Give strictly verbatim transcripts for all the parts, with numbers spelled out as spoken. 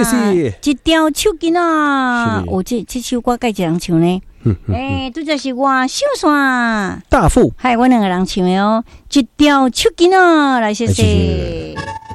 谢。 一条手巾啊，我这这首歌该一人唱呢？诶，这就是我小山大富， 还有我两个人唱的哦。一条手巾啊，来谢谢。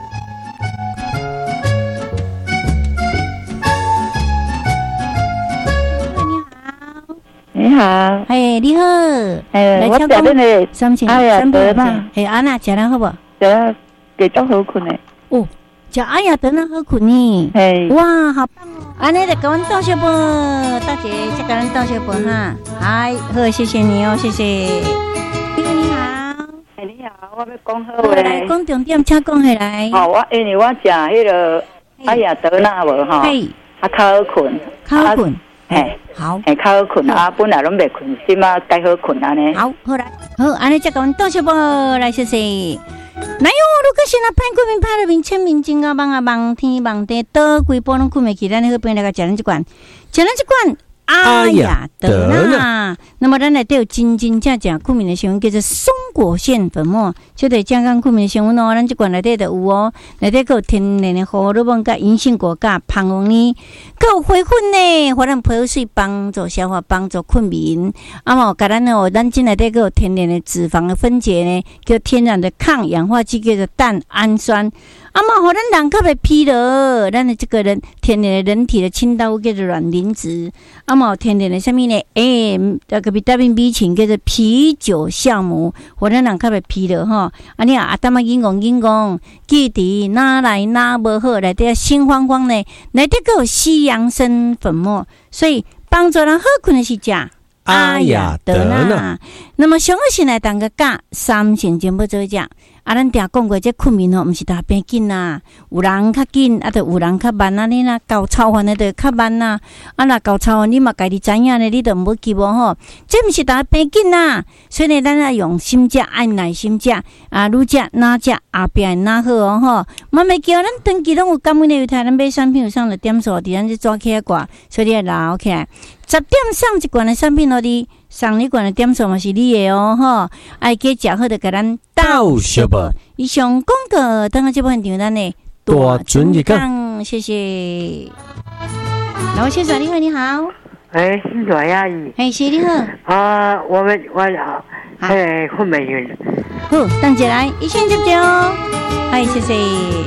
你好， 哎，你好， 哎，我表弟呢？ 三千， 哎呀，得吧？哎，安娜，吃得好不？ 吃得给到好困呢。 哦，吃哎呀，得那好困呢。 哎， 哇，好棒哦！安尼就跟我们道谢啵，大姐，再跟我们道谢啵哈。嗨，好，谢谢你哦，谢谢。你好，你好， 哎，你好，我要讲好话。 来，讲重点，请讲下来。 哦，我因为我食迄个哎呀，得那无哈，啊，较好困， 较好困。 嘿， 好， 嘿，较好困啊！本来拢袂困，即马该好困安尼。 好，好来，好，安尼再讲多谢啵，来谢谢。哪有？如果是那潘国民拍了面签名金啊，望啊望天望地，倒规波拢困袂起，咱好边来个食咱这罐，食咱这罐。哎呀，得啦！那么咱来都有真真正正苦面的成分，叫做松果腺粉末，就对健康苦面的成分哦。咱这罐内底就有哦，内底还有天然的胡萝卜甲银杏果甲芳红呢，还有花粉呢，互咱皮水帮助消化，帮助困眠。啊嘛，甲咱哦，咱这内底还有天然的脂肪的分解呢，叫天然的抗氧化剂，叫做蛋氨酸。啊嘛，互咱人较袂疲劳，咱的这个人天然的人体的清道夫叫做卵磷脂。啊嘛，天然的什么呢？诶、欸，那个维他命 B 群叫做啤酒酵母，互咱人较袂疲劳吼。啊，你啊，阿当啊，硬讲硬讲，记伫哪来哪无好，内底心慌慌呢？内底个有西洋参粉末，所以帮助人好困的是食。 哎呀，得呢。 那么上个先来当个价三成全部做食。啊，咱定讲过，这困眠吼，毋是大变紧呐，有人较紧，啊，就有人较慢啊。你若高超凡的就较慢呐，啊，若高超凡你嘛家己知影呢，你就无急无吼。这毋是大变紧呐，所以呢，咱要用心食，爱耐心食，啊，愈食哪食后边哪好哦吼。慢慢叫咱长期拢有感恩的油台，咱买产品有上的点数，伫咱这抓起来挂，所以你要留起来。十点上一罐的产品咯，你上一罐的点数嘛是你的哦吼。爱加食好就甲咱倒小啵。 以上广告，等下这部分场咱的大准一讲， 谢谢。老先生你好，你好。 哎，是罗阿姨。 哎，是你好。 啊，我们我好，哎，昆美云。 好，等下来，一线接接哦。哎，谢谢。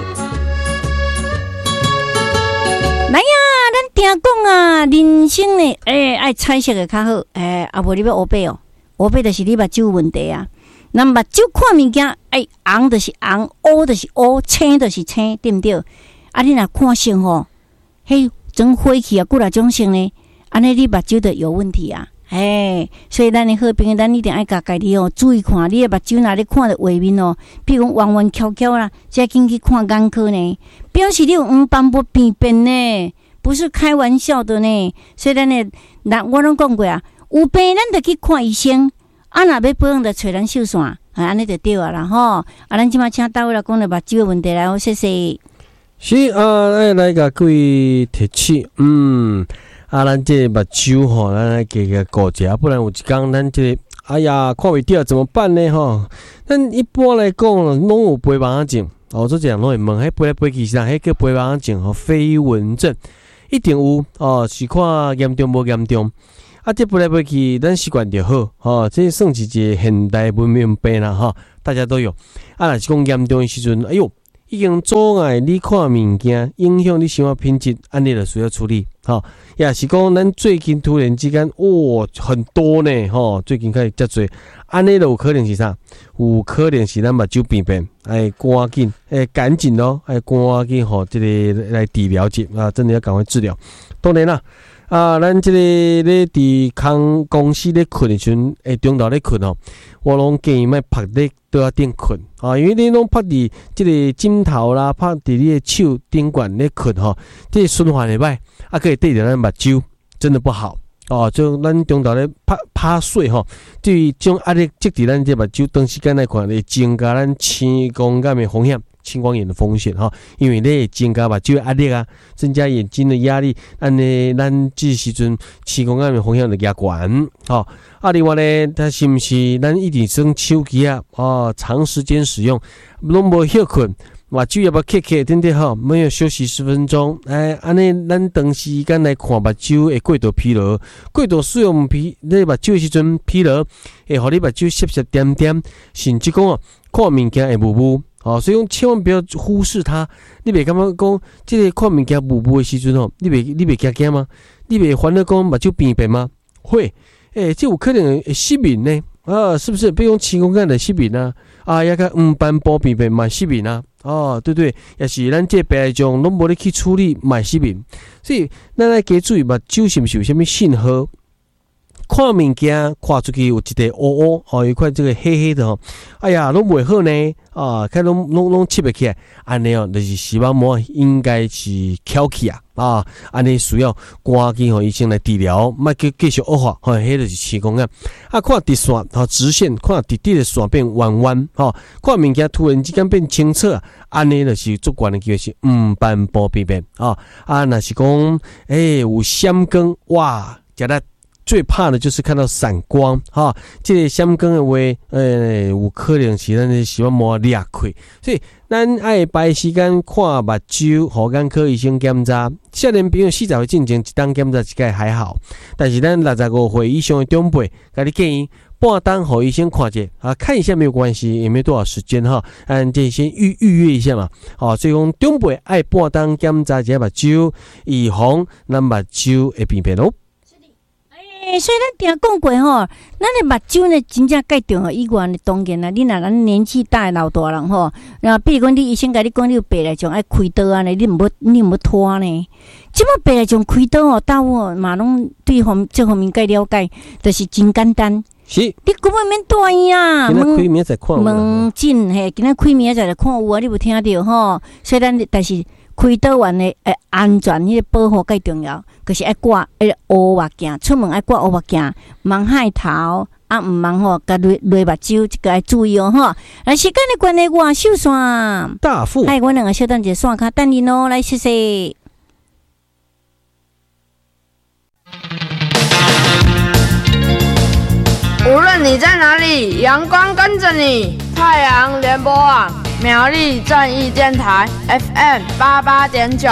来呀，咱听讲啊，人生呢，诶、欸，爱彩色的较好，诶、欸，啊，无你要乌白哦，乌白就是你目睭问题啊。咱目睭看物件，诶、欸，红就是红，乌就是乌，青就是青，对毋对？啊，你若看色吼，迄种火气啊，过来种色呢，安尼你目睭就有问题啊。哎，所以咱的好朋友，咱一定爱甲家己哦注意看，你的目睭若咧看着画面哦，比如讲弯弯翘翘啦，再紧去看眼科呢，表示你有黄斑部病变呢，不是开玩笑的呢。所以咱呢，咱我拢讲过啊，有病咱就去看医生，啊，若要保养就找咱秀伞，啊，安尼就对啊啦吼。啊，咱即马请大卫来讲了目睭的问题来，好，谢谢。 是啊，来来甲各位提起，嗯。啊，咱这目睭吼，咱来加加顾者，不然有一天咱这个，哎呀，看袂到怎么办呢？吼，咱一般来讲，拢有飞蚊症，哦，做这样拢会问，迄飞来飞去是啥？迄叫飞蚊症吼，飞蚊症一定有哦，是看严重无严重。啊，这飞来飞去，咱习惯就好，吼，这算是一个现代文明病啦，吼，大家都有。啊，若是讲严重的时阵，哎哟，已经阻碍你看物件，影响你生活品质，安尼就需要处理，吼。也是讲，咱最近突然之间，哇，很多呢，吼！最近开始遮多，安尼就有可能是啥？有可能是咱目睭病变，哎，赶紧，哎，赶紧咯，哎，赶紧吼，这个来治疗者啊，真的要赶快治疗。当然啦，啊，咱这个咧伫康公司咧困的时阵，哎，中昼咧困吼，我拢建议莫趴咧桌仔顶困啊，因为你拢趴伫这个枕头啦，趴伫你的手顶管咧困吼，这个循环会歹。啊，可以对着咱目睭，真的不好哦。就咱中昼咧拍拍水吼，对于这种压力积伫咱这目睭，长时间来看，会增加咱青光眼的风险，青光眼的风险哈。因为咧增加目睭压力啊，增加眼睛的压力，安尼咱这时阵青光眼的风险就加悬吼。啊，另外咧，它是毋是咱一直耍手机啊？哦，长时间使用，拢无休困。 目睭要不要咳咳等等哈，没有休息十分钟，哎，安尼咱长时间来看目睭会过度疲劳，过度使用疲你目睭的时阵疲劳，会互你目睭涩涩点点，甚至讲哦看物件会模糊。哦，所以讲千万不要忽视它。你袂感觉讲，这个看物件模糊的时阵哦，你袂你袂惊惊吗？你袂烦恼讲目睭变变吗？会，诶、欸，这有可能会失明呢。啊，是不是？比如讲青光眼的失明啊，啊，也个黄斑部变变嘛失明啊。哦，对对，也是咱这白内障拢无咧去处理嘛失明。所以咱来加注意目睭是不是有啥物信号？看物件看出去有一个乌乌，哦，有一块这个黑黑的哦，哎呀，拢袂好呢，啊，看拢拢拢吸不起来，安尼哦，就是视网膜应该是翘起啊，啊，安尼需要赶紧和医生来治疗，莫继继续恶化，吼、哦，迄就是青光眼。啊，看直线，吼，直线，看直直的线变弯弯，吼、哦，看物件突然之间变清澈，安尼就是足悬的机会是黄斑部病变，啊，啊，若是讲，诶、欸，有闪光，哇，食得。最怕的就是看到闪光哈，这个闪光的话，呃，有可能是咱的视网膜裂开，所以咱爱排时间看目睭，互眼科医生检查。少年朋友四十岁进前一档检查一概还好，但是咱六十五岁以上的长辈，甲你建议半档互医生看者啊，看一下没有关系，也没多少时间哈，按这先预预约一下嘛，哦，所以讲长辈爱半档检查一下目睭，以防咱目睭会变变哦。 诶，所以咱定讲过吼，咱的目睭呢，真正介重要以外呢，当然啦，你若咱年纪大的老大人吼，然后比如讲你医生甲你讲你有白内障爱开刀啊，你唔要你唔要拖呢。即摆白内障开刀哦，大伙嘛拢对方这方面该了解，就是真简单。 是， 你根本免大医啊， 今仔开明仔看门诊嘿，今仔开明仔来看有啊，你有听到吼？所以咱但是。开刀完的诶安全，迄个保护最重要，就是爱挂迄个乌目镜，出门爱挂乌目镜，盲害头啊，毋盲吼，甲累累目睭，这个要注意哦吼。来，时间的关系，我秀线大富， 哎，我两个小等一个线卡等你咯，来谢谢。 无论你在哪里，阳光跟着你。太阳联播网苗栗正义电台 F M 八八点九。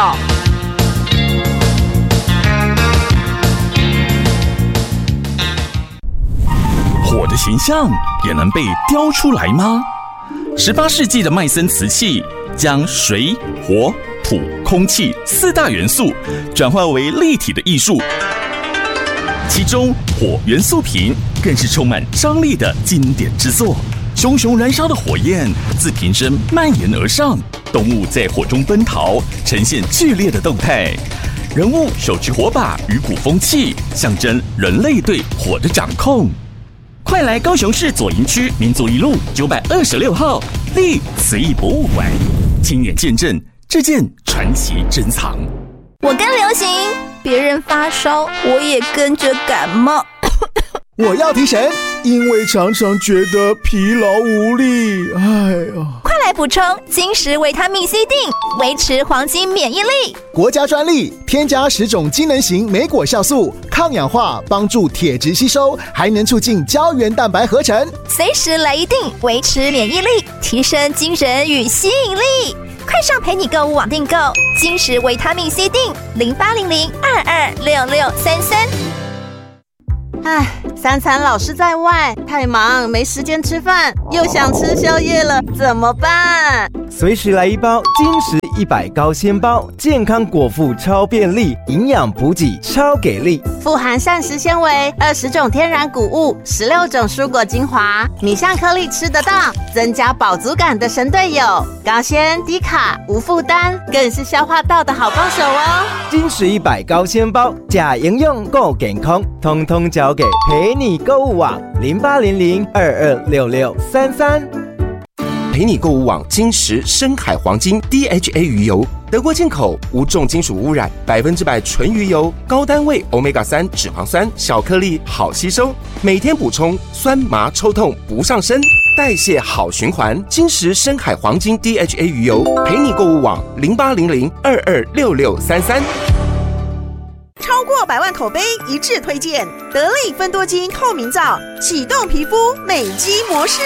火的形象也能被雕出来吗？十八世纪的麦森瓷器将水、火、土、空气四大元素转化为立体的艺术。其中火元素瓶更是充满张力的经典之作，熊熊燃烧的火焰自瓶身蔓延而上，动物在火中奔逃，呈现剧烈的动态。人物手持火把与鼓风器，象征人类对火的掌控。快来高雄市左营区民族一路九百二十六号立瓷艺博物馆，亲眼见证这件传奇珍藏。 我跟流行，别人发烧，我也跟着感冒。 我要提神，因为常常觉得疲劳无力。哎呀， 快来补充金石维他命 C 锭，维持黄金免疫力。 国家专利，添加十种机能型莓果酵素，抗氧化，帮助铁质吸收，还能促进胶原蛋白合成。 随时来一锭，维持免疫力，提升精神与吸引力。快上陪你购物网订购金石维他命 C 锭，零八零零二二六六三三。 唉，三餐老是在外，太忙没时间吃饭，又想吃宵夜了，怎么办？ 随时来一包金石一百高纤包，健康果腹超便利，营养补给超给力， 富含膳食纤维，二十种天然谷物，十六种蔬果精华，米香颗粒吃得到，增加饱足感的神队友，高纤低卡无负担，更是消化道的好帮手哦。 金石一百高纤包，假营养够健康，通通交给陪你购物网零八零零二二六六三三。 陪你购物网金石深海黄金 D H A 鱼油，德国进口，无重金属污染，百分之百纯鱼油，高单位 欧米伽三 脂肪酸，小颗粒好吸收，每天补充，酸麻抽痛不上身，代谢好循环。金石深海黄金 D H A 鱼油，陪你购物网零八零零二二六六三三。 超过百万口碑一致推荐，得力芬多精透明皂，启动皮肤美肌模式。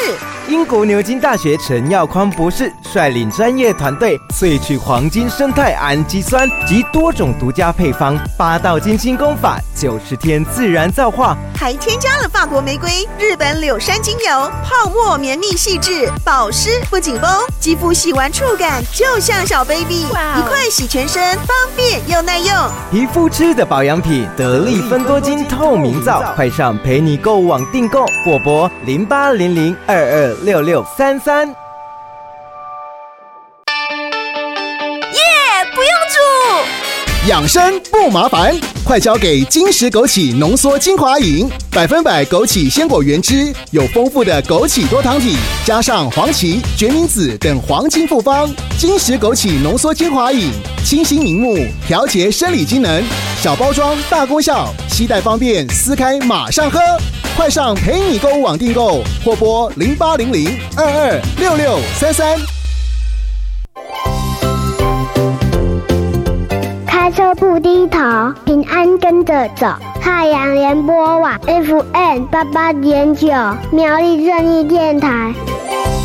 英国牛津大学陈耀匡博士率领专业团队萃取黄金生态氨基酸及多种独家配方，八道金星功法，九十天自然造化， 还添加了法国玫瑰、日本柳杉精油，泡沫绵密细致，保湿不紧绷，肌肤洗完触感就像小 baby， 一块洗全身，方便又耐用。 皮肤吃的保养品，得力芬多精透明皂，快上陪你购物网订购，或拨零八零零二二六六三三。 耶，不用煮。 养生不麻烦，快交给金石枸杞浓缩精华饮，百分百枸杞鲜果原汁，有丰富的枸杞多糖体，加上黄芪、决明子等黄金复方。金石枸杞浓缩精华饮，清新明目，调节生理机能，小包装大功效，携带方便，撕开马上喝。快上陪你购物网订购，或拨零八零零二二六六三三。 开车不低头，平安跟着走。太阳联播网 F M 八八点九，苗栗正义电台。